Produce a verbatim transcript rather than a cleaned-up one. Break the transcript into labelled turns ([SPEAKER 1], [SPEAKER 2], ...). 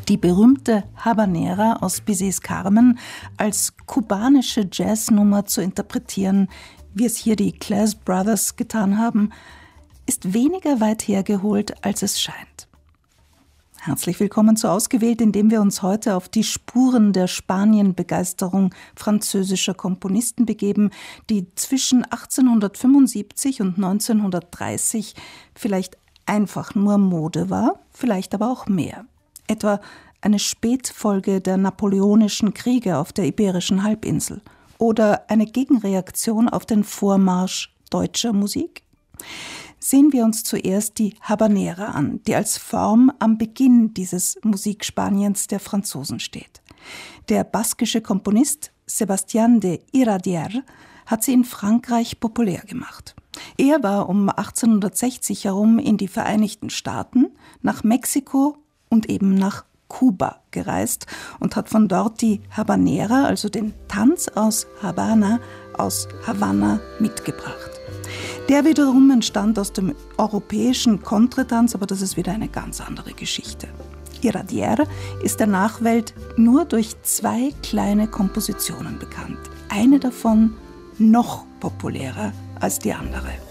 [SPEAKER 1] Die berühmte Habanera aus Bizets Carmen als kubanische Jazznummer zu interpretieren, wie es hier die Class Brothers getan haben, ist weniger weit hergeholt, als es scheint. Herzlich willkommen zu Ausgewählt, indem wir uns heute auf die Spuren der Spanien-Begeisterung französischer Komponisten begeben, die zwischen achtzehnhundertfünfundsiebzig und neunzehnhundertdreißig vielleicht einfach nur Mode war, vielleicht aber auch mehr. Etwa eine Spätfolge der napoleonischen Kriege auf der Iberischen Halbinsel oder eine Gegenreaktion auf den Vormarsch deutscher Musik. Sehen wir uns zuerst die Habanera an, die als Form am Beginn dieses Musikspaniens der Franzosen steht. Der baskische Komponist Sebastián de Iradier hat sie in Frankreich populär gemacht. Er war um achtzehnhundertsechzig herum in die Vereinigten Staaten, nach Mexiko und eben nach Kuba gereist und hat von dort die Habanera, also den Tanz aus Habana, aus Havanna, mitgebracht. Der wiederum entstand aus dem europäischen Contretanz, aber das ist wieder eine ganz andere Geschichte. Iradier ist der Nachwelt nur durch zwei kleine Kompositionen bekannt. Eine davon noch populärer als die andere.